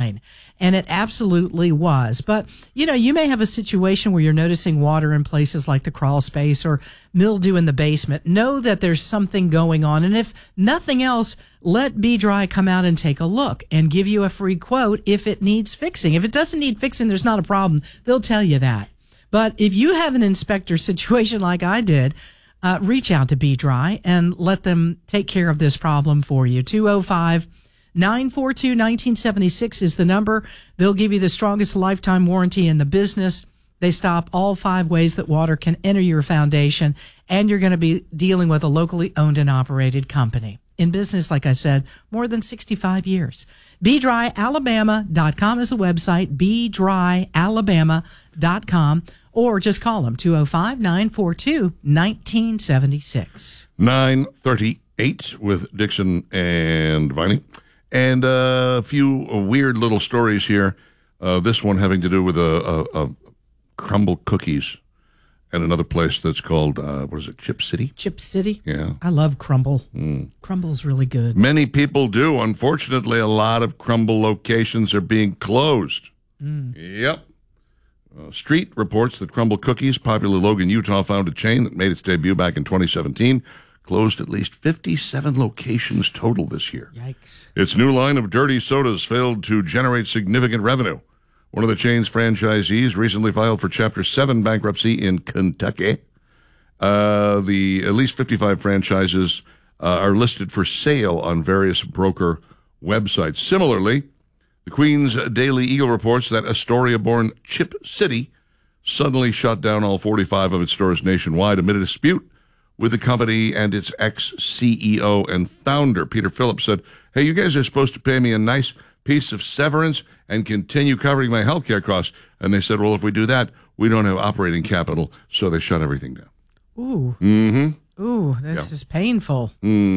fine. And it absolutely was. But, you may have a situation where you're noticing water in places like the crawl space or mildew in the basement. Know that there's something going on. And if nothing else, let Be Dry come out and take a look and give you a free quote if it needs fixing. If it doesn't need fixing, there's not a problem. They'll tell you that. But if you have an inspector situation like I did, reach out to Be Dry and let them take care of this problem for you. 205-942-1976 is the number. They'll give you the strongest lifetime warranty in the business. They stop all 5 ways that water can enter your foundation, and you're going to be dealing with a locally owned and operated company. In business, like I said, more than 65 years. BeDryAlabama.com is a website, BeDryAlabama.com, or just call them, 205-942-1976. 9:38 with Dixon and Viney. And a few weird little stories here. This one having to do with a Crumble cookies at another place that's called, what is it, Chip City? Chip City? Yeah. I love Crumble. Crumble's really good. Many people do. Unfortunately, a lot of Crumble locations are being closed. Yep. Street reports that Crumble Cookies, popular Logan, Utah, found a chain that made its debut back in 2017, closed at least 57 locations total this year. Yikes. Its new line of dirty sodas failed to generate significant revenue. One of the chain's franchisees recently filed for Chapter 7 bankruptcy in Kentucky. The at least 55 franchises are listed for sale on various broker websites. Similarly, the Queens Daily Eagle reports that Astoria-born Chip City suddenly shut down all 45 of its stores nationwide amid a dispute with the company, and its ex-CEO and founder, Peter Phillips, said, "Hey, you guys are supposed to pay me a nice piece of severance and continue covering my health care costs." And they said, well, if we do that, we don't have operating capital, so they shut everything down. Ooh. Mm-hmm. Ooh, this is painful.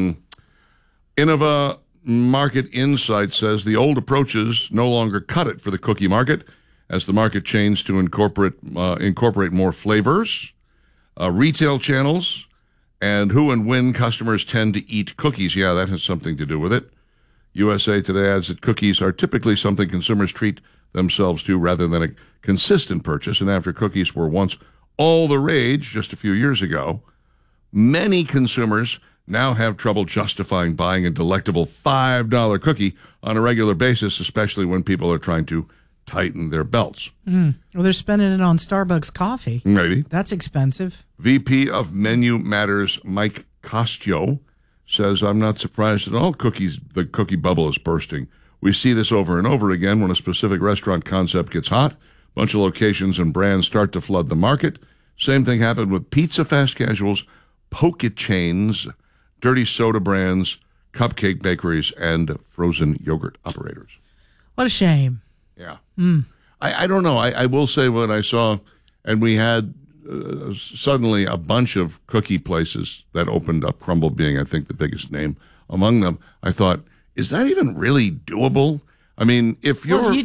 Innova Market Insight says the old approaches no longer cut it for the cookie market as the market changed to incorporate more flavors, retail channels, and who and when customers tend to eat cookies. Yeah, that has something to do with it. USA Today adds that cookies are typically something consumers treat themselves to rather than a consistent purchase. And after cookies were once all the rage just a few years ago, many consumers now have trouble justifying buying a delectable $5 cookie on a regular basis, especially when people are trying to tighten their belts. Well, they're spending it on Starbucks coffee. Maybe. That's expensive. VP of Menu Matters, Mike Costio, says, I'm not surprised at all the cookie bubble is bursting. We see this over and over again when a specific restaurant concept gets hot. A bunch of locations and brands start to flood the market. Same thing happened with pizza fast casuals, poke chains, dirty soda brands, cupcake bakeries, and frozen yogurt operators. What a shame. Yeah. I don't know. I will say what I saw, and we had suddenly a bunch of cookie places that opened up, Crumble being, I think, the biggest name among them. I thought, is that even really doable? I mean, if you're... Well, a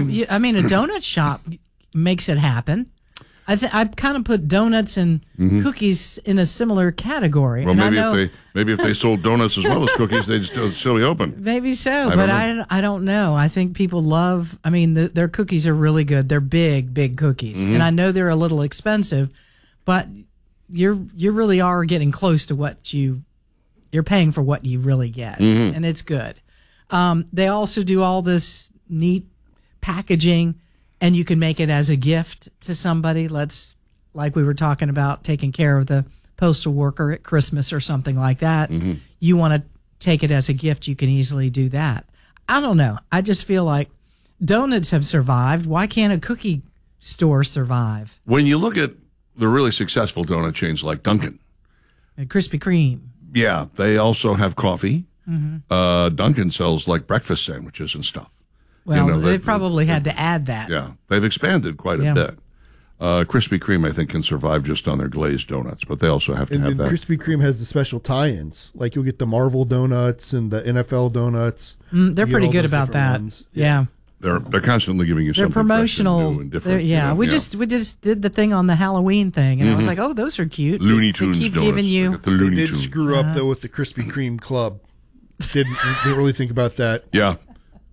donut shop makes it happen. I kind of put donuts and cookies in a similar category. Well, and maybe if they sold donuts as well as cookies, they'd still be open. Maybe so, I don't know. I think people love. I mean, their cookies are really good. They're big cookies, and I know they're a little expensive, but you really are getting close to what you're paying for what you really get, and it's good. They also do all this neat packaging. And you can make it as a gift to somebody. Like we were talking about, taking care of the postal worker at Christmas or something like that. You want to take it as a gift, you can easily do that. I don't know. I just feel like donuts have survived. Why can't a cookie store survive? When you look at the really successful donut chains like Dunkin'. And Krispy Kreme. Yeah, they also have coffee. Dunkin' sells like breakfast sandwiches and stuff. Well, they probably had to add that. Yeah, they've expanded quite a bit. Krispy Kreme, I think, can survive just on their glazed donuts, but they also have to have that. Krispy Kreme has the special tie-ins. Like you'll get the Marvel donuts and the NFL donuts. They're pretty good about that. Yeah. They're constantly giving you something promotional. new and different. We just did the thing on the Halloween thing, and I was like, oh, those are cute. Looney Tunes keep donuts. Giving you. The Looney They did Tunes. screw up though with the Krispy Kreme Club. Didn't really think about that. Yeah.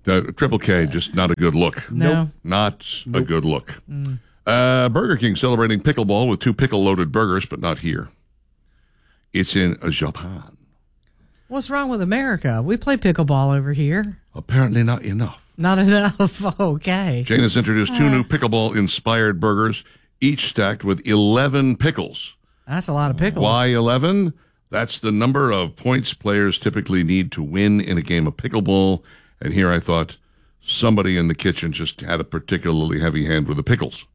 The Triple K, just not a good look. No. Not a good look. Burger King celebrating pickleball with 2 pickle-loaded burgers, but not here. It's in Japan. What's wrong with America? We play pickleball over here. Apparently not enough. Not enough. Okay. Jane has introduced 2 new pickleball-inspired burgers, each stacked with 11 pickles. That's a lot of pickles. Why 11? That's the number of points players typically need to win in a game of pickleball. And here I thought somebody in the kitchen just had a particularly heavy hand with the pickles.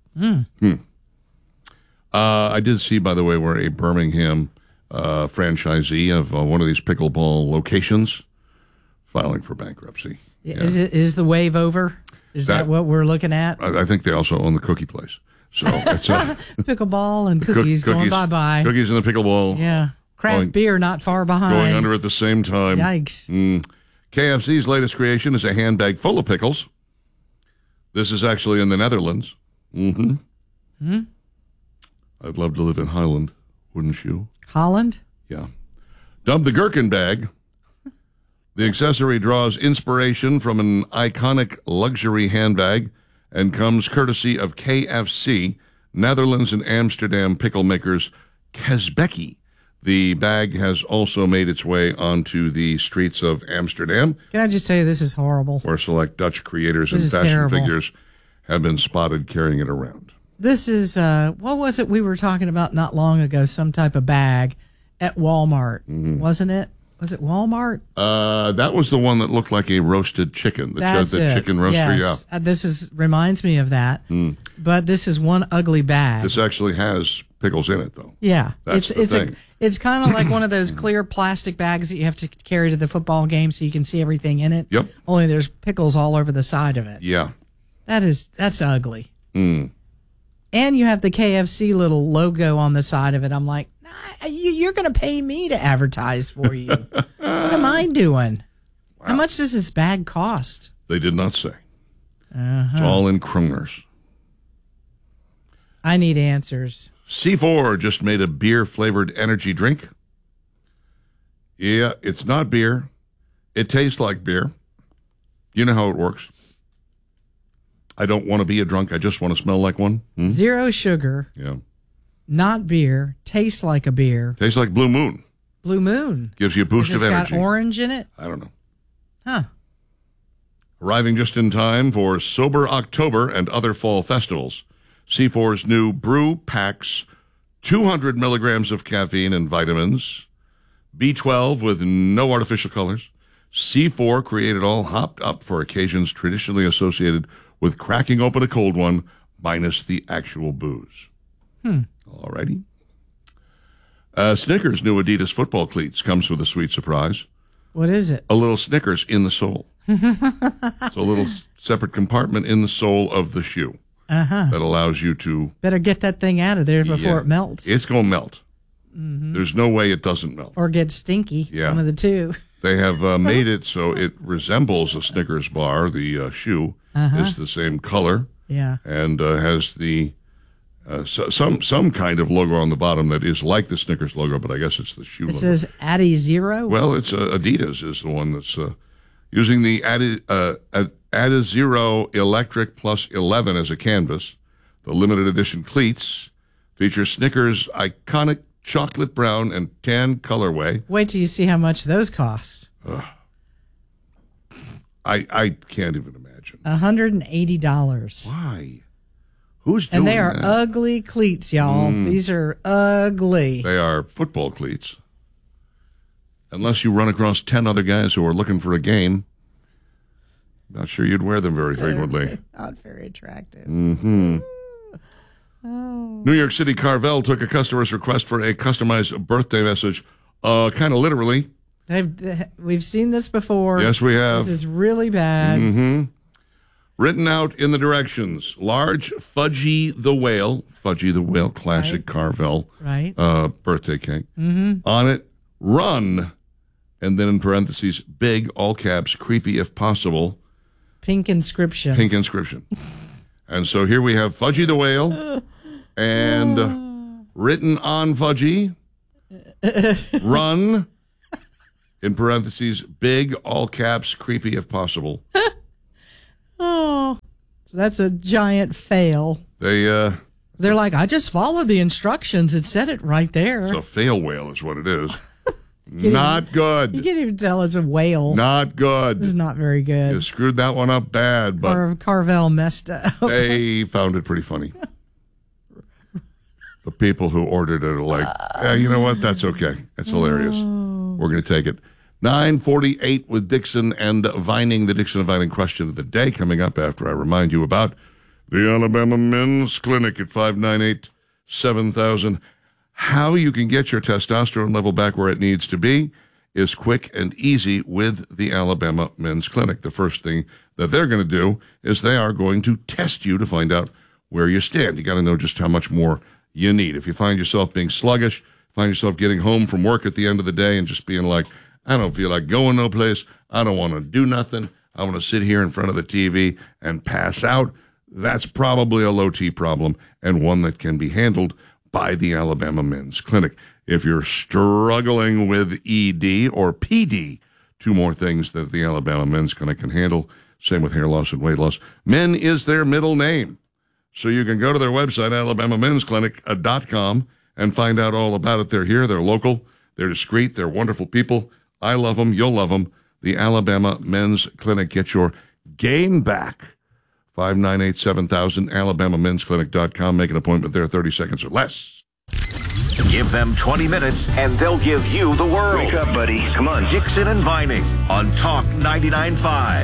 I did see, by the way, where a Birmingham franchisee of one of these pickleball locations filing for bankruptcy. Yeah. Is the wave over? Is that what we're looking at? I think they also own the cookie place. So it's pickleball and cookies going bye-bye. Cookies and the pickleball. Yeah. Craft beer not far behind. Going under at the same time. Yikes. KFC's latest creation is a handbag full of pickles. This is actually in the Netherlands. I'd love to live in Holland, wouldn't you? Holland? Yeah. Dubbed the Gherkin bag, the accessory draws inspiration from an iconic luxury handbag and comes courtesy of KFC, Netherlands and Amsterdam pickle makers Kesbecki. The bag has also made its way onto the streets of Amsterdam. Can I just tell you, this is horrible. Where select Dutch creators and This is fashion terrible. figures have been spotted carrying it around. This is, what was it we were talking about not long ago? Some type of bag at Walmart, wasn't it? Was it Walmart? That was the one that looked like a roasted chicken. That's the it. chicken roaster, yes. This reminds me of that. But this is one ugly bag. This actually has pickles in it, though. Yeah, That's the thing. It's kind of like one of those clear plastic bags that you have to carry to the football game so you can see everything in it. Yep. Only there's pickles all over the side of it. Yeah. That's ugly. And you have the KFC little logo on the side of it. I'm like, nah, you're going to pay me to advertise for you. What am I doing? Wow. How much does this bag cost? They did not say. It's all in kroners. I need answers. C4 just made a beer-flavored energy drink. Yeah, it's not beer. It tastes like beer. You know how it works. I don't want to be a drunk. I just want to smell like one. 0 sugar. Yeah. Not beer. Tastes like a beer. Tastes like Blue Moon. Blue Moon. Gives you a boost of energy. It's got orange in it? I don't know. Huh. Arriving just in time for Sober October and other fall festivals. C4's new brew packs 200 milligrams of caffeine and vitamins, B12 with no artificial colors. C4 created all hopped up for occasions traditionally associated with cracking open a cold one, minus the actual booze. All righty. Snickers' new Adidas football cleats comes with a sweet surprise. What is it? A little Snickers in the sole. It's a little separate compartment in the sole of the shoe that allows you to... Better get that thing out of there before it melts. It's going to melt. There's no way it doesn't melt. Or get stinky. Yeah. One of the two. They have made it so it resembles a Snickers bar. The shoe is the same color. Yeah. And has the some kind of logo on the bottom that is like the Snickers logo, but I guess it's the shoe logo. It says Addy Zero? Well, it's Adidas is the one that's using the Adizero Electric Plus 11 as a canvas. The limited edition cleats feature Snickers' iconic chocolate brown and tan colorway. Wait till you see how much those cost. I can't even imagine. $180. Why? Who's doing And they are that? ugly cleats, y'all. These are ugly. They are football cleats. Unless you run across 10 other guys who are looking for a game, not sure you'd wear them very frequently. Not very attractive. New York City Carvel took a customer's request for a customized birthday message, kind of literally. We've seen this before. Yes, we have. This is really bad. Written out in the directions, large Fudgy the Whale classic Carvel Right. birthday cake. On it, run, and then in parentheses, big, all caps, creepy if possible. Pink inscription. And so here we have Fudgy the Whale, and written on Fudgy, run, in parentheses, big, all caps, creepy if possible. Oh, that's a giant fail. They're like, I just followed the instructions. It said it right there. It's a fail whale is what it is. Not good. You can't even tell it's a whale. Not good. This is not very good. You screwed that one up bad, but Carvel messed up. They found it pretty funny. The people who ordered it are like, yeah, you know what? That's okay. That's hilarious. We're going to take it. 9:48 with Dixon and Vining, the Dixon and Vining question of the day coming up after I remind you about the Alabama Men's Clinic at 598-7000. How you can get your testosterone level back where it needs to be is quick and easy with the Alabama Men's Clinic. The first thing that they're going to do is they are going to test you to find out where you stand. You got to know just how much more you need. If you find yourself being sluggish, find yourself getting home from work at the end of the day and just being like, I don't feel like going no place. I don't want to do nothing. I want to sit here in front of the TV and pass out. That's probably a low T problem and one that can be handled by the Alabama Men's Clinic. If you're struggling with ED or PD, two more things that the Alabama Men's Clinic can handle. Same with hair loss and weight loss. Men is their middle name. So you can go to their website, alabamamensclinic.com, and find out all about it. They're here. They're local. They're discreet. They're wonderful people. I love them. You'll love them. The Alabama Men's Clinic. Get your game back. 598-7000, alabamamensclinic.com. Make an appointment there, 30 seconds or less. Give them 20 minutes, and they'll give you the world. Wake up, buddy. Come on. Dixon and Vining on Talk 99.5.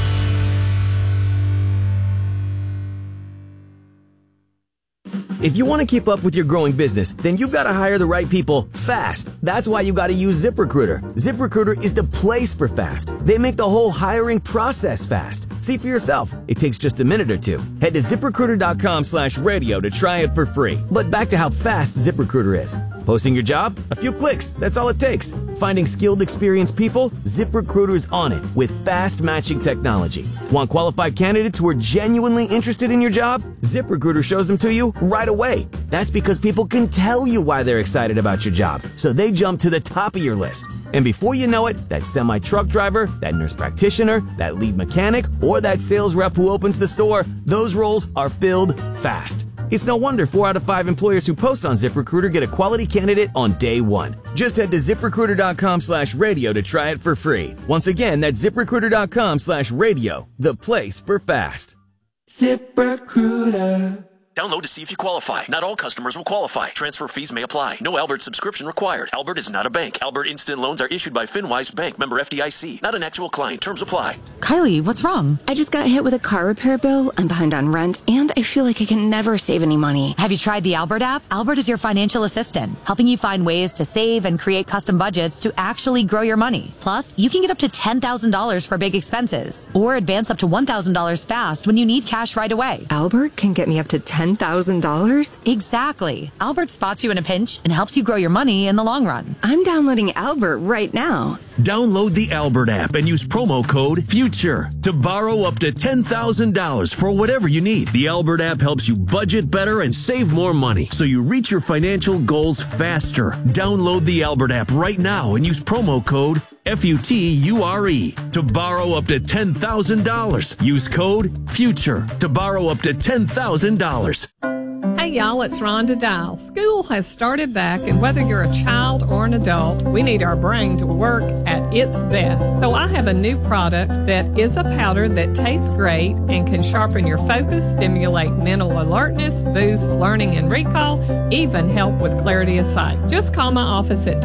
If you want to keep up with your growing business, then you've got to hire the right people fast. That's why you got to use ZipRecruiter. ZipRecruiter is the place for fast. They make the whole hiring process fast. See for yourself. It takes just a minute or two. Head to ZipRecruiter.com/radio to try it for free. But back to how fast ZipRecruiter is. Posting your job? A few clicks. That's all it takes. Finding skilled, experienced people? ZipRecruiter's on it with fast matching technology. Want qualified candidates who are genuinely interested in your job? ZipRecruiter shows them to you right away. That's because people can tell you why they're excited about your job, so they jump to the top of your list. And before you know it, that semi-truck driver, that nurse practitioner, that lead mechanic, or that sales rep who opens the store, those roles are filled fast. It's no wonder 4 out of 5 employers who post on ZipRecruiter get a quality candidate on day one. Just head to ZipRecruiter.com/radio to try it for free. Once again, that's ZipRecruiter.com/radio, the place for fast. ZipRecruiter. Download to see if you qualify. Not all customers will qualify. Transfer fees may apply. No Albert subscription required. Albert is not a bank. Albert Instant Loans are issued by FinWise Bank, member FDIC. Not an actual client. Terms apply. Kylie, what's wrong? I just got hit with a car repair bill. I'm behind on rent, and I feel like I can never save any money. Have you tried the Albert app? Albert is your financial assistant, helping you find ways to save and create custom budgets to actually grow your money. Plus, you can get up to $10,000 for big expenses, or advance up to $1,000 fast when you need cash right away. Albert can get me up to $10,000? Exactly. Albert spots you in a pinch and helps you grow your money in the long run. I'm downloading Albert right now. Download the Albert app and use promo code FUTURE to borrow up to $10,000 for whatever you need. The Albert app helps you budget better and save more money so you reach your financial goals faster. Download the Albert app right now and use promo code FUTURE to borrow up to $10,000. Use code FUTURE to borrow up to $10,000. Hey y'all, it's Rhonda Dial. School has started back, and whether you're a child or an adult, we need our brain to work at its best. So I have a new product that is a powder that tastes great and can sharpen your focus, stimulate mental alertness, boost learning and recall, even help with clarity of sight. Just call my office at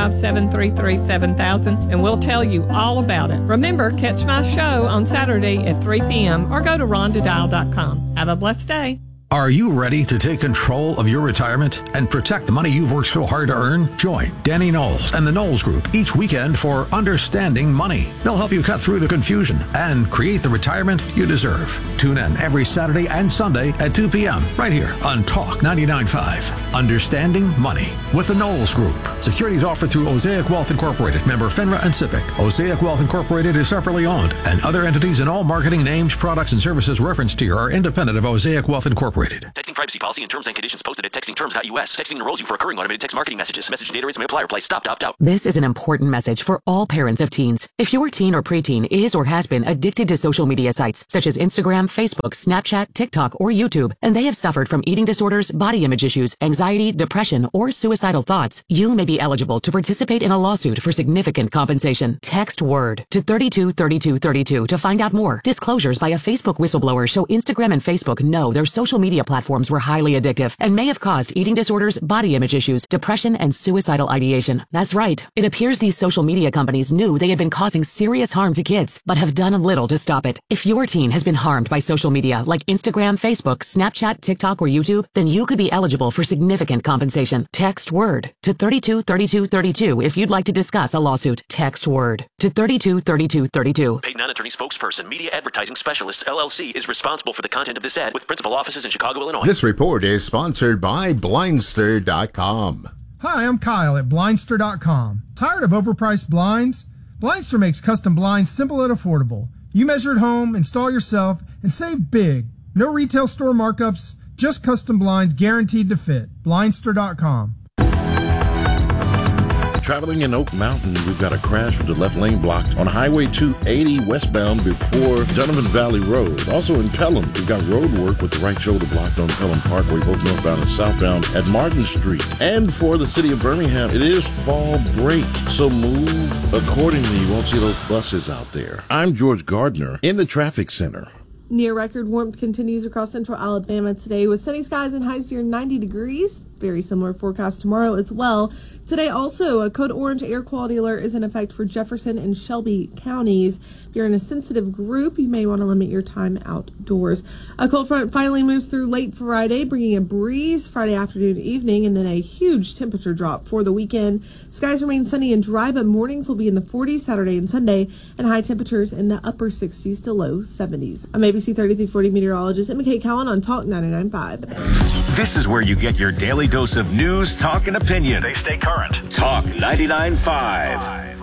205-733-7000 and we'll tell you all about it. Remember, catch my show on Saturday at 3 p.m. or go to rhondadial.com. Have a blessed day. Are you ready to take control of your retirement and protect the money you've worked so hard to earn? Join Danny Knowles and the Knowles Group each weekend for Understanding Money. They'll help you cut through the confusion and create the retirement you deserve. Tune in every Saturday and Sunday at 2 p.m. right here on Talk 99.5. Understanding Money with the Knowles Group. Securities offered through Osaic Wealth Incorporated, member FINRA and SIPC. Osaic Wealth Incorporated is separately owned, and other entities and all marketing names, products, and services referenced here are independent of Osaic Wealth Incorporated. Texting Privacy policy and terms and conditions posted at textingterms.us. Texting enrolls you for recurring automated text marketing messages. Message data rates may apply. Reply stop to opt out. This is an important message for all parents of teens. If your teen or preteen is or has been addicted to social media sites such as Instagram, Facebook, Snapchat, TikTok, or YouTube, and they have suffered from eating disorders, body image issues, anxiety, depression, or suicidal thoughts, you may be eligible to participate in a lawsuit for significant compensation. Text WORD to 323232 to find out more. Disclosures by a Facebook whistleblower show Instagram and Facebook know their social media platforms were highly addictive and may have caused eating disorders, body image issues, depression, and suicidal ideation. That's right. It appears these social media companies knew they had been causing serious harm to kids, but have done little to stop it. If your teen has been harmed by social media like Instagram, Facebook, Snapchat, TikTok, or YouTube, then you could be eligible for significant compensation. Text WORD to 323232 if you'd like to discuss a lawsuit. Text WORD to 323232. Paid non-attorney spokesperson, Media Advertising Specialists, LLC, is responsible for the content of this ad with principal offices in Chicago, Illinois. This report is sponsored by Blindster.com. Hi, I'm Kyle at Blindster.com. Tired of overpriced blinds? Blindster makes custom blinds simple and affordable. You measure at home, install yourself, and save big. No retail store markups, just custom blinds guaranteed to fit. Blindster.com. Traveling in Oak Mountain, we've got a crash with the left lane blocked on Highway 280 westbound before Donovan Valley Road. Also in Pelham, we've got road work with the right shoulder blocked on Pelham Parkway, both northbound and southbound at Martin Street. And for the city of Birmingham, it is fall break, so move accordingly. You won't see those buses out there. I'm George Gardner in the traffic center. Near record warmth continues across central Alabama today with sunny skies and highs near 90 degrees. Very similar forecast tomorrow as well. Today also, a code orange air quality alert is in effect for Jefferson and Shelby counties. If you're in a sensitive group, you may want to limit your time outdoors. A cold front finally moves through late Friday, bringing a breeze Friday afternoon, evening, and then a huge temperature drop for the weekend. Skies remain sunny and dry, but mornings will be in the 40s Saturday and Sunday, and high temperatures in the upper 60s to low 70s. I'm ABC 3340 meteorologist Emma K. Cowan on Talk 99.5. This is where you get your daily dose of news, talk, and opinion. They stay current. Talk 99.5.